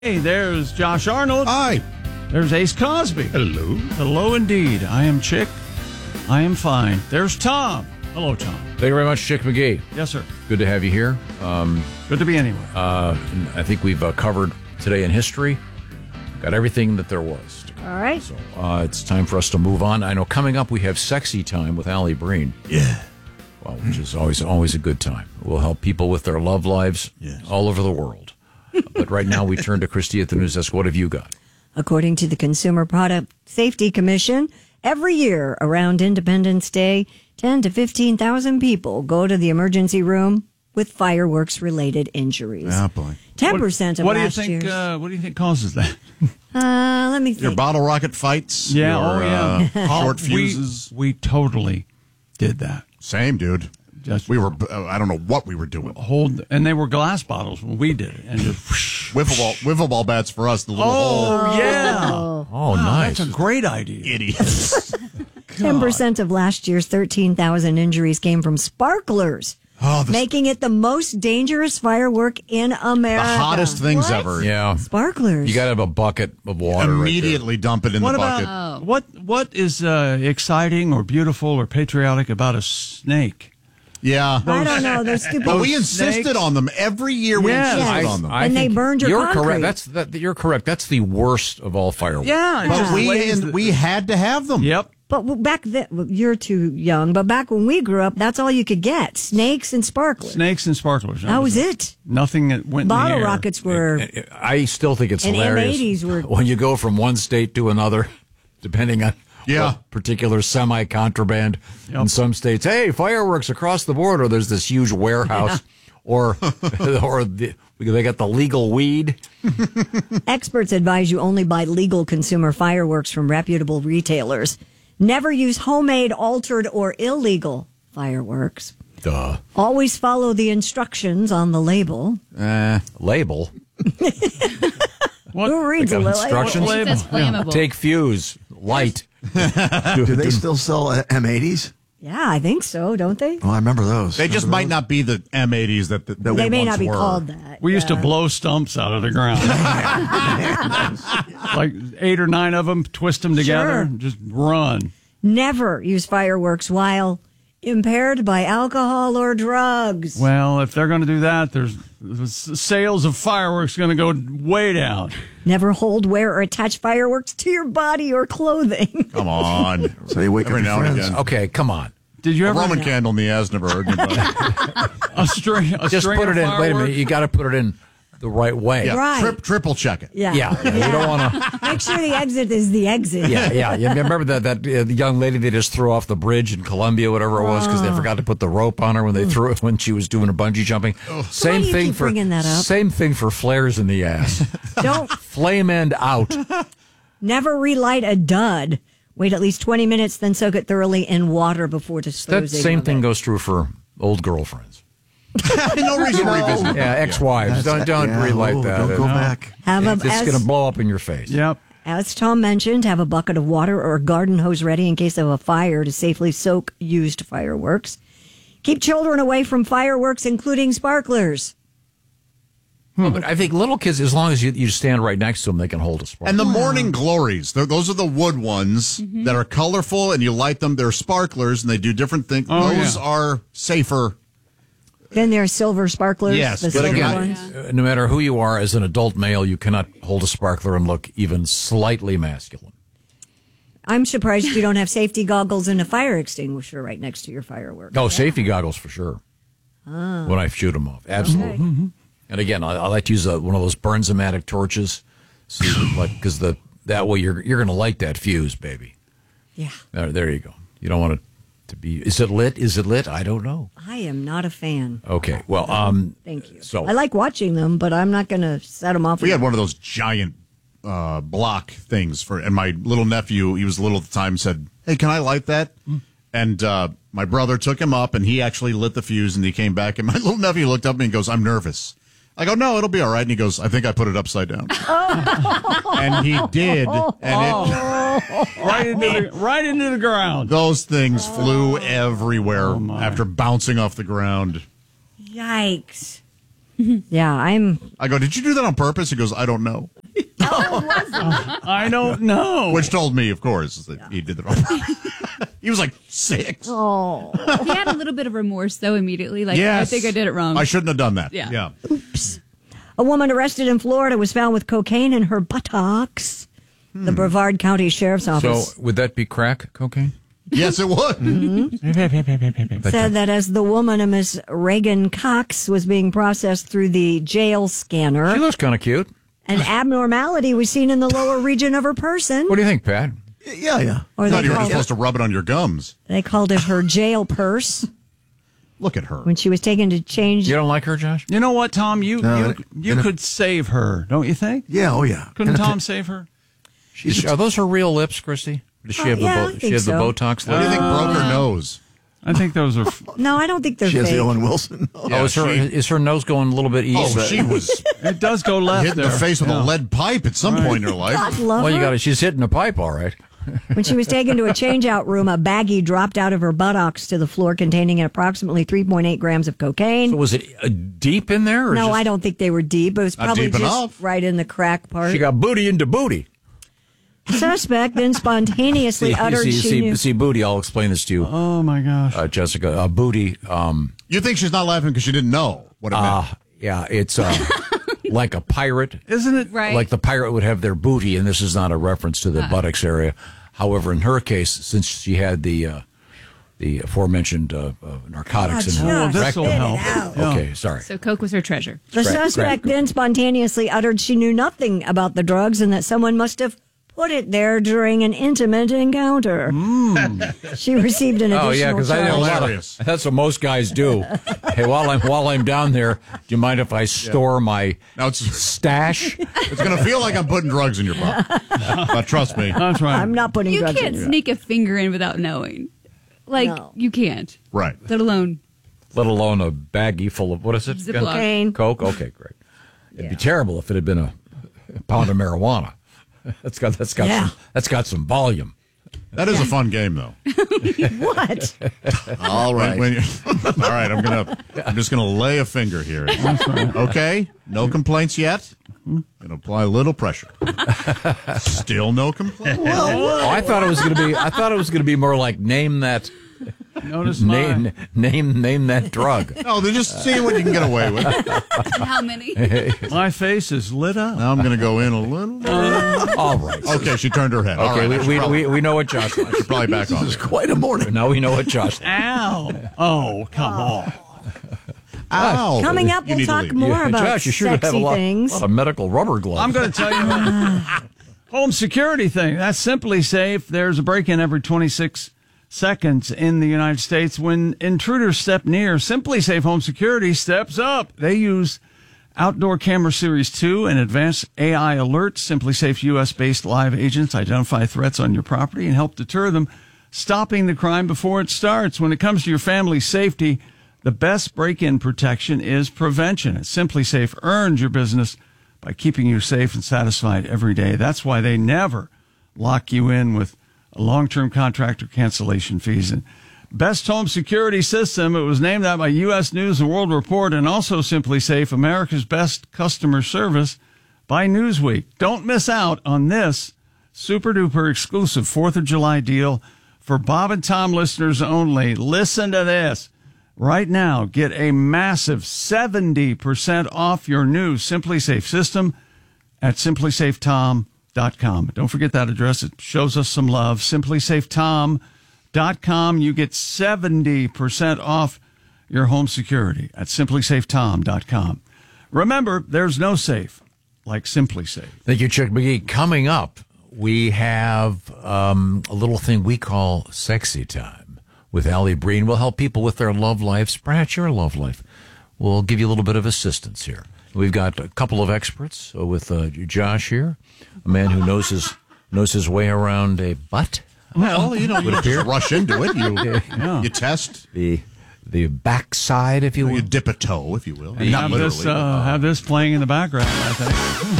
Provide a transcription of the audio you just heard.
Hey, there's Josh Arnold. Hi. There's Ace Cosby. Hello. Hello indeed. I am Chick. I am fine. There's Tom. Hello, Tom. Thank you very much, Chick McGee. Yes, sir. Good to have you here. Good to be anywhere. I think we've covered today in history. Got everything that there was. All right. So it's time for us to move on. I know coming up we have Sexy Time with Allie Breen. Yeah. Well, which is always a good time. We'll help people with their love lives all over the world. But right now we turn to Christy at the news desk. What have you got? According to the Consumer Product Safety Commission, every year around Independence Day, 10 to 15,000 people go to the emergency room with fireworks-related injuries. Oh, boy. 10% of last year's. What do you think causes that? Let me think. Your bottle rocket fights? Yeah, Your, short fuses? We totally did that. Same, dude. We were, I don't know what we were doing. And they were glass bottles when we did it. And just Wiffle ball bats for us, the little hole. yeah. Oh, nice. That's a great idea. Idiots. 10% of last year's 13,000 injuries came from sparklers, making it the most dangerous firework in America. The hottest things ever. Yeah. Sparklers. You got to have a bucket of water. Immediately dump it in the bucket. What is exciting or beautiful or patriotic about a snake? Yeah. I don't know. Those stupid. But we insisted on them. Every year we insisted on them. And they burned your concrete. Correct. You're correct. That's the worst of all fireworks. Yeah. But we had to have them. Yep. But back then, you're too young, but back when we grew up, that's all you could get. Snakes and sparklers. Snakes and sparklers. That was it. Nothing that went Bottle in the air. rockets were... I still think it's And hilarious M80s were... when you go from one state to another, depending on what particular semi-contraband in some states. Hey, fireworks across the border. There's this huge warehouse, or they got the legal weed. Experts advise you only buy legal consumer fireworks from reputable retailers. Never use homemade, altered, or illegal fireworks. Duh. Always follow the instructions on the label. Label? Who reads a label? Instructions? That's flammable. Take fuse. Light. Do they still sell M80s? Yeah, I think so, don't they? Oh, I remember those. They just might not be the M80s that They may not be were. called that. We used to blow stumps out of the ground. Like 8 or 9 of them, twist them together, and just run. Never use fireworks while impaired by alcohol or drugs. Well, if they're going to do that, the sales of fireworks going to go way down. Never hold, wear, or attach fireworks to your body or clothing. Come on. So you wake Every up now your and friends. again. Okay, come on. Did you A ever Roman candle in the ass never hurt anybody. a string? Just put it in. Wait a minute. You got to put it in the right way. Yeah, Right. triple check it. Yeah. Yeah. You don't want to. Make sure the exit is the exit. Yeah. You remember that the young lady they just threw off the bridge in Colombia, whatever it was, because they forgot to put the rope on her when they threw it when she was doing her bungee jumping. Same Why do you thing keep for bringing that up? same thing for flares in the ass. Don't Flame end out. never relight a dud. Wait at least 20 minutes, then soak it thoroughly in water before disposing That same of thing it. goes true for old girlfriends. No reason to revisit. Yeah, ex-wives. Don't relight that. Don't go back. It's going to blow up in your face. Yep. As Tom mentioned, have a bucket of water or a garden hose ready in case of a fire to safely soak used fireworks. Keep children away from fireworks, including sparklers. But I think little kids, as long as you stand right next to them, they can hold a spark. And the morning glories, those are the wood ones that are colorful, and you light them. They're sparklers, and they do different things. Those are safer. Then there are silver sparklers. Yes, the but silver again, ones. No matter who you are, as an adult male, you cannot hold a sparkler and look even slightly masculine. I'm surprised you don't have safety goggles and a fire extinguisher right next to your fireworks. No, safety goggles for sure. When I shoot them off. Absolutely. Okay. And again, I like to use one of those Bernzomatic torches, so because that way you're going to light that fuse, baby. Yeah. There you go. You don't want it to be. Is it lit? Is it lit? I don't know. I am not a fan. Okay. Well, Thank you. So I like watching them, but I'm not going to set them off. We had one of those giant block things and my little nephew, he was little at the time, said, "Hey, can I light that?" And my brother took him up, and he actually lit the fuse, and he came back, and my little nephew looked up at me and goes, "I'm nervous." I go, "No, it'll be all right." And he goes, "I think I put it upside down." And he did. And Right into the ground. those things flew everywhere after bouncing off the ground. Yikes. Yeah, I go, did you do that on purpose? He goes, I don't know. I don't know. Which told me, of course, that he did it on purpose. He was like 6. Oh. He had a little bit of remorse, though, immediately. Like, Yes. I think I did it wrong. I shouldn't have done that. Yeah. A woman arrested in Florida was found with cocaine in her buttocks. The Brevard County Sheriff's Office So would that be crack cocaine? Yes, it would. said that as the woman, a Miss Reagan Cox, was being processed through the jail scanner, She looks kind of cute. an abnormality was seen in the lower region of her person. What do you think, Pat? Yeah. Or I thought they you were called, supposed to rub it on your gums. they called it her jail purse. Look at her. When she was taken to change. You don't like her, Josh? You know what, Tom? You No, could save her, don't you think? Yeah, oh yeah. Couldn't Tom save her? Are those her real lips, Christy? Does she have yeah, I the she think has the so. Botox What do you lips? think broke her nose? I think those are. No, I don't think they're She has fake. the Owen Wilson. Yeah, Is her nose going a little bit east? Oh, she was It does go left hit in there. the face with Yeah. a lead pipe at some point in her life. God love Well, her. she's hitting a pipe, all right. When she was taken to a change-out room, a baggie dropped out of her buttocks to the floor containing approximately 3.8 grams of cocaine. So was it deep in there? Or No, just- I don't think they were deep. It was Not probably deep just enough. right in the crack part. She got booty into booty. Suspect then spontaneously uttered she knew. See, booty. I'll explain this to you, Oh my gosh! Jessica. Booty. You think she's not laughing because she didn't know what it meant? Yeah, it's like a pirate. Isn't it? Right. Like the pirate would have their booty, and this is not a reference to the buttocks area. However, in her case, since she had the aforementioned narcotics in her Oh, this will rectum. help. Okay, sorry. So Coke was her treasure. The Crack- suspect crack. then spontaneously uttered she knew nothing about the drugs and that someone must have put it there during an intimate encounter. She received an additional Oh yeah, because I know a lot Hilarious. of, that's what most guys do. Hey, while I'm down there, do you mind if I store my Now it's stash? going to feel like I'm putting drugs in your butt. But trust me. That's right. I'm not putting You drugs can't in. sneak a finger in without knowing. Like, No. you can't. Right. Let alone. Let alone a baggie full of what is it? Ziploc. Cocaine. Coke. Okay, great. It'd be terrible if it had been a pound of marijuana. That's got some volume. That is a fun game, though. What? All right. All right, I'm just gonna lay a finger here. Okay, no complaints yet. Gonna apply a little pressure. Still no complaints. Oh, I thought it was going to be more like name that Notice mine. name that drug. No, they're just seeing what you can get away with. How many? My face is lit up. Now I'm gonna go in a little. All right. Okay, she turned her head. All Okay, right, I should we know what Josh likes. should probably back off. Quite a morning. Now we know what Josh likes. Ow! Oh, come on. Ow! Coming up, You we'll need to talk leave. more about Josh, you sure have a sexy lot things. of medical rubber gloves. I'm going to tell you about home security thing. That's Simply Safe. There's a break-in every 26 seconds in the United States. When intruders step near, Simply Safe Home Security steps up. They use Outdoor Camera Series 2 and advanced AI alerts. Simply Safe's U.S.-based live agents identify threats on your property and help deter them, stopping the crime before it starts. When it comes to your family's safety, the best break-in protection is prevention. And Simply Safe earns your business by keeping you safe and satisfied every day. That's why they never lock you in with a long-term contract or cancellation fees. And Best Home Security System, it was named that by U.S. News and World Report, and also Simply Safe, America's Best Customer Service by Newsweek. Don't miss out on this super-duper exclusive 4th of July deal for Bob and Tom listeners only. Listen to this. Right now, get a massive 70% off your new Simply Safe system at simplysafetom.com. Don't forget that address. It shows us some love. simplysafetom.com. You get 70% off your home security at simplysafetom.com. Remember, there's no safe like Simply Safe. Thank you, Chuck McGee. Coming up, we have a little thing we call Sexy Time with Allie Breen. We'll help people with their love lives. Perhaps your love life. We'll give you a little bit of assistance here. We've got a couple of experts with Josh here, a man who knows his way around a butt. Well, you don't just rush into it. You test. The backside, if you will. You dip a toe, if you will. And Not have literally. this playing in the background, I think.